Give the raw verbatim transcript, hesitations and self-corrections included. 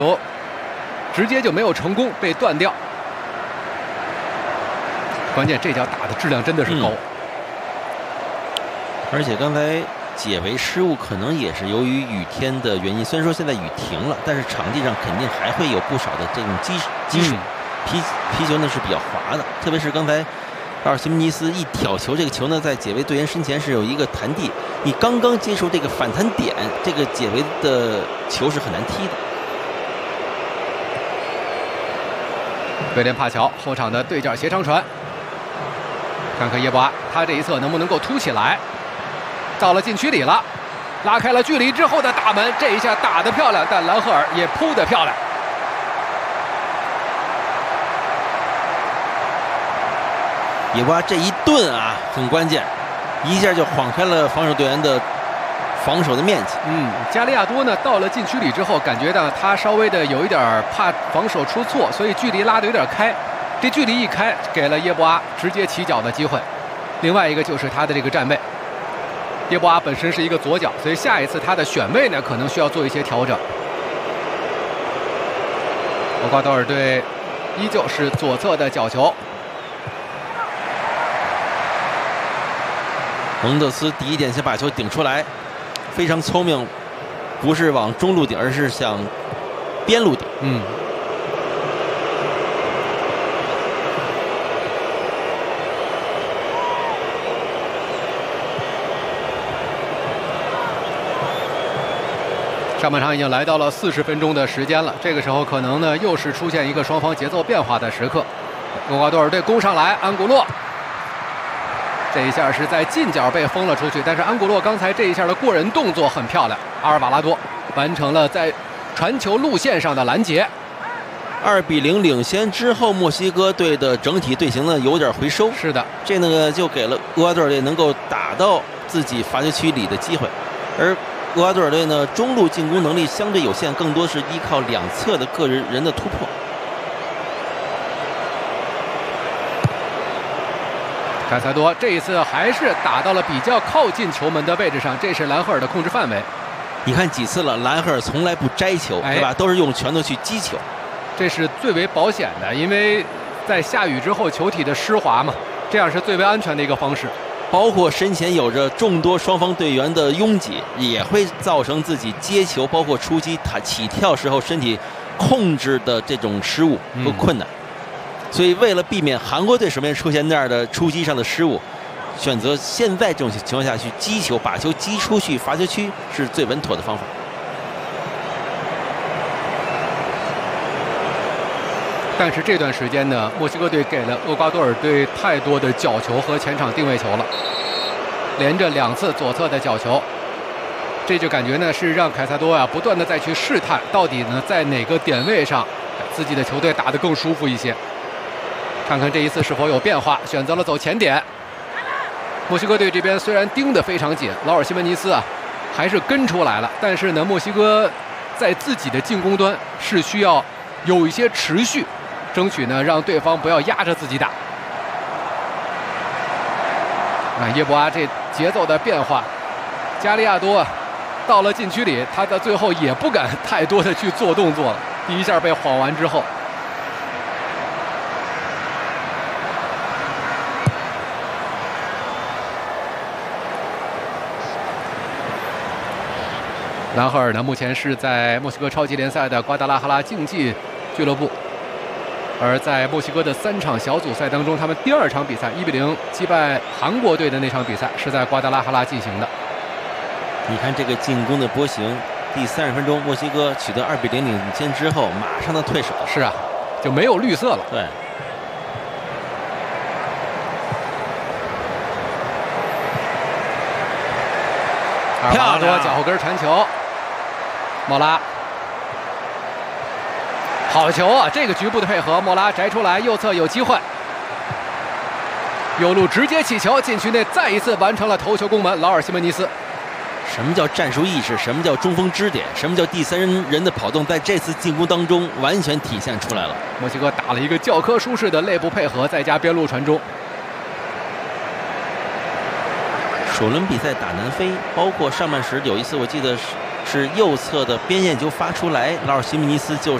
球直接就没有成功，被断掉。关键这脚打的质量真的是高，嗯、 而且刚才解围失误可能也是由于雨天的原因。虽然说现在雨停了，但是场地上肯定还会有不少的这种积积水，皮皮球呢是比较滑的，特别是刚才阿尔西门尼斯一挑球，这个球呢在解围队员身前是有一个弹地，你刚刚接触这个反弹点，这个解围的球是很难踢的。 威廉帕乔后场的对角斜长传，看看耶布阿，他这一侧能不能够突起来？到了禁区里了，拉开了距离之后的大门，这一下打得漂亮，但兰赫尔也扑得漂亮。 耶布阿这一顿啊，很关键，一下就晃开了防守队员的防守的面积。 嗯，加利亚多呢，到了禁区里之后，感觉到他稍微的有一点怕防守出错，所以距离拉得有点开。这距离一开，给了耶布阿直接起脚的机会。另外一个就是他的这个站位，耶布阿本身是一个左脚，所以下一次他的选位呢，可能需要做一些调整。厄瓜多尔队依旧是左侧的角球。 蒙特斯第一点先把球顶出来，非常聪明，不是往中路顶，而是向边路顶。 嗯。上半场已经来到了四十分钟的时间了，这个时候可能呢又是出现一个双方节奏变化的时刻。厄瓜多尔队攻上来，安古洛。这一下是在近角被封了出去，但是安古洛刚才这一下的过人动作很漂亮，阿尔瓦拉多完成了在传球路线上的拦截。 二比零领先之后，墨西哥队的整体队形呢有点回收。 是的， 这呢就给了厄瓜多尔队能够打到自己罚球区里的机会，而厄瓜多尔队呢中路进攻能力相对有限，更多是依靠两侧的个人人的突破。 凯塞多这一次还是打到了比较靠近球门的位置上，这是兰赫尔的控制范围。 你看几次了，兰赫尔从来不摘球， 哎、 对吧？都是用拳头去击球， 这是最为保险的，因为在下雨之后球体的湿滑嘛，这样是最为安全的一个方式。 包括身前有着众多双方队员的拥挤，也会造成自己接球，包括出击、他起跳时候身体控制的这种失误和困难。嗯，所以为了避免韩国队手边出现那样的出击上的失误，选择现在这种情况下去击球，把球击出去罚球区是最稳妥的方法。 但是这段时间呢，墨西哥队给了厄瓜多尔队太多的角球和前场定位球了，连着两次左侧的角球，这就感觉呢是让凯塞多啊不断的再去试探，到底呢在哪个点位上自己的球队打得更舒服一些。看看这一次是否有变化，选择了走前点。墨西哥队这边虽然盯得非常紧，劳尔西门尼斯啊还是跟出来了，但是呢，墨西哥在自己的进攻端是需要有一些持续，争取呢让对方不要压着自己打。啊，耶布阿这节奏的变化，加利亚多啊到了禁区里，他在最后也不敢太多的去做动作了，第一下被晃完之后。兰赫尔呢，目前是在墨西哥超级联赛的瓜达拉哈拉竞技俱乐部，而在墨西哥的三场小组赛当中，他们第二场比赛一比零击败韩国队的那场比赛是在瓜达拉哈拉进行的。 你看这个进攻的波形，第三十分钟，墨西哥取得二比零领先之后，马上的退守。 是啊，就没有绿色了。 对。 阿尔瓦拉多脚后跟传球，莫拉，好球啊！这个局部的配合，莫拉摘出来，右侧有机会，右路直接起球，禁区内再一次完成了头球攻门，劳尔西门尼斯。 什么叫战术意识？什么叫中锋支点？什么叫第三人的跑动？在这次进攻当中完全体现出来了。 墨西哥打了一个教科书式的内部配合，再加边路传中。 首轮比赛打南非，包括上半时有一次我记得是右侧的边线球发出来，劳尔·西门尼斯就